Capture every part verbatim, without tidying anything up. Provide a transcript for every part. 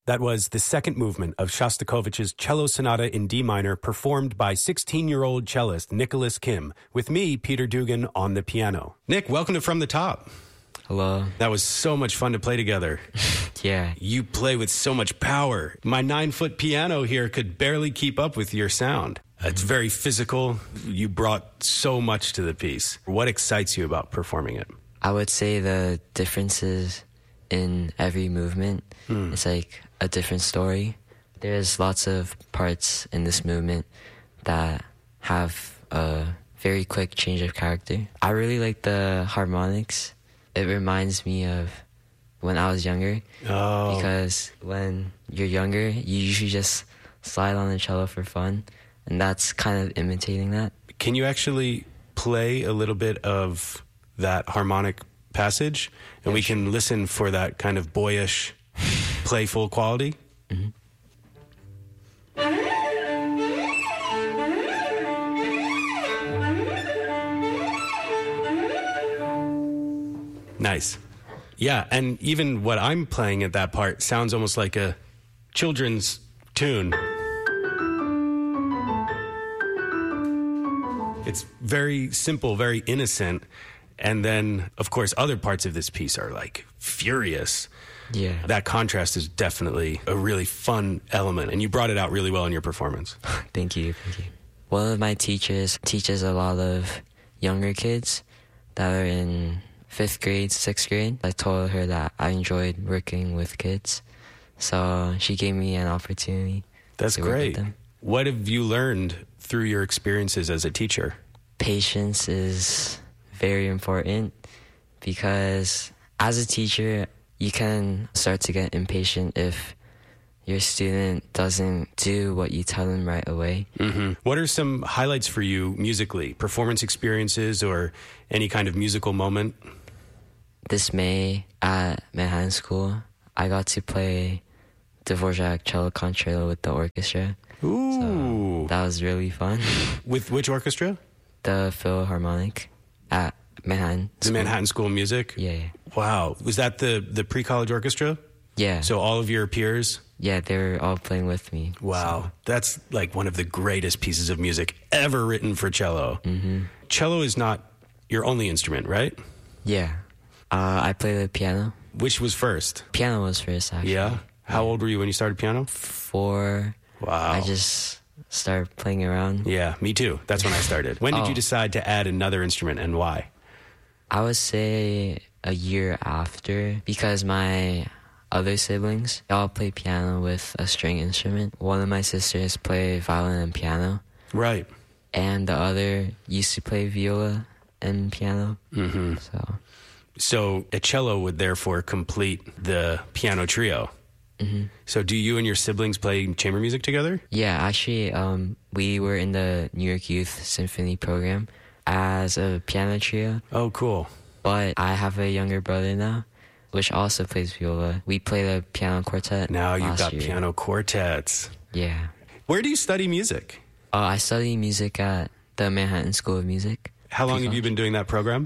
That was the second movement of Shostakovich's Cello Sonata in D minor, performed by sixteen-year-old cellist Nicholas Kim, with me, Peter Dugan, on the piano. Nick, welcome to From the Top. Hello. That was so much fun to play together. Yeah. You play with so much power. My nine-foot piano here could barely keep up with your sound. It's very physical. You brought so much to the piece. What excites you about performing it? I would say the differences in every movement. Mm. It's like a different story. There's lots of parts in this movement that have a very quick change of character. I really like the harmonics. It reminds me of when I was younger. Oh. Because when you're younger, you usually just slide on the cello for fun, and that's kind of imitating that. Can you actually play a little bit of that harmonic passage? And yeah, we sure. can listen for that kind of boyish, playful quality? Mm-hmm. Nice. Yeah, and even what I'm playing at that part sounds almost like a children's tune. It's very simple, very innocent. And then, of course, other parts of this piece are like furious. Yeah. That contrast is definitely a really fun element, and you brought it out really well in your performance. Thank you, thank you. One of my teachers teaches a lot of younger kids that are in fifth grade, sixth grade. I told her that I enjoyed working with kids, so she gave me an opportunity. That's to work great. with them. What have you learned through your experiences as a teacher? Patience is very important, because as a teacher, you can start to get impatient if your student doesn't do what you tell them right away. Mm-hmm. What are some highlights for you musically? Performance experiences or any kind of musical moment? This May at Manhattan School, I got to play Dvorak Cello Concerto with the orchestra. Ooh. So that was really fun. With which orchestra? The Philharmonic at Manhattan The School. Manhattan School of Music? Yeah, yeah. Wow. Was that the, the pre-college orchestra? Yeah. So all of your peers? Yeah, they were all playing with me. Wow. So. That's like one of the greatest pieces of music ever written for cello. Mm-hmm. Cello is not your only instrument, right? Yeah. Uh, I play the piano. Which was first? Piano was first, actually. Yeah? How old were you when you started piano? Four. Wow. I just started playing around. Yeah, me too. That's when I started. When did oh. you decide to add another instrument, and why? I would say a year after, because my other siblings all play piano with a string instrument. One of my sisters play violin and piano. Right. And the other used to play viola and piano. Mm-hmm. So... So a cello would therefore complete the piano trio. Mm-hmm. So do you and your siblings play chamber music together? Yeah, actually, um, we were in the New York Youth Symphony program as a piano trio. Oh, cool. But I have a younger brother now, which also plays viola. We play the piano quartet. Now you've got year. piano quartets. Yeah. Where do you study music? Uh, I study music at the Manhattan School of Music. How long have you been doing that program?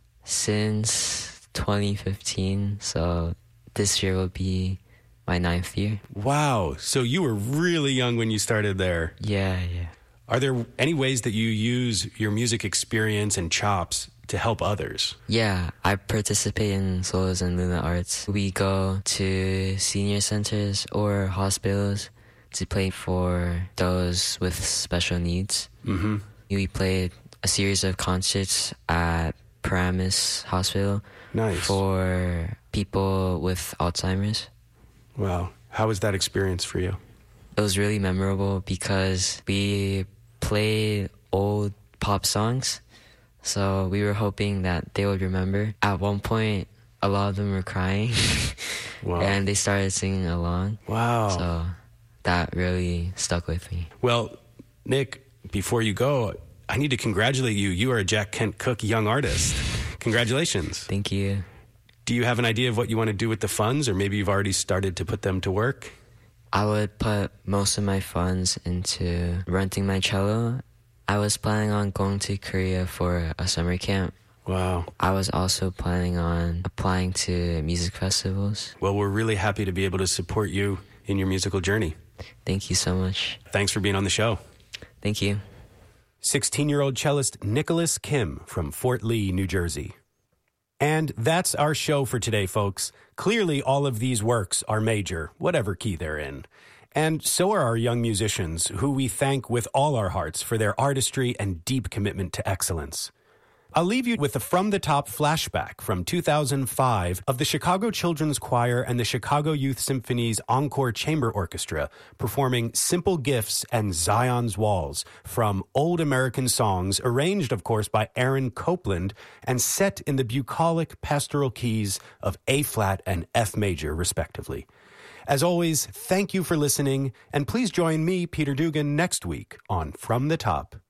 Since twenty fifteen, so this year will be my ninth year. Wow, so you were really young when you started there. Yeah, yeah. Are there any ways that you use your music experience and chops to help others? Yeah, I participate in Solos and Luna Arts. We go to senior centers or hospitals to play for those with special needs. Mm-hmm. We played a series of concerts at Paramus Hospital. Nice. For people with Alzheimer's. Wow. How was that experience for you? It was really memorable because we played old pop songs, so we were hoping that they would remember. At one point, a lot of them were crying, wow. and they started singing along. Wow. So that really stuck with me. Well, Nick, before you go, I need to congratulate you. You are a Jack Kent Cooke Young Artist. Congratulations. Thank you. Do you have an idea of what you want to do with the funds, or maybe you've already started to put them to work? I would put most of my funds into renting my cello. I was planning on going to Korea for a summer camp. Wow. I was also planning on applying to music festivals. Well, we're really happy to be able to support you in your musical journey. Thank you so much. Thanks for being on the show. Thank you. sixteen-year-old cellist Nicholas Kim from Fort Lee, New Jersey. And that's our show for today, folks. Clearly, all of these works are major, whatever key they're in. And so are our young musicians, who we thank with all our hearts for their artistry and deep commitment to excellence. I'll leave you with a From the Top flashback from two thousand five of the Chicago Children's Choir and the Chicago Youth Symphony's Encore Chamber Orchestra performing Simple Gifts and Zion's Walls from Old American Songs, arranged, of course, by Aaron Copland and set in the bucolic pastoral keys of A-flat and F major, respectively. As always, thank you for listening, and please join me, Peter Dugan, next week on From the Top.